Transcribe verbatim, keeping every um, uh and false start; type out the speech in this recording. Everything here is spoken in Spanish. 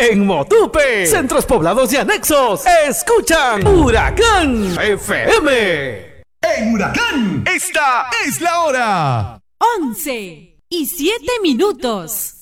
En Motupe, centros poblados y anexos, escuchan Huracán F M. En Huracán, esta es la hora. once y siete minutos.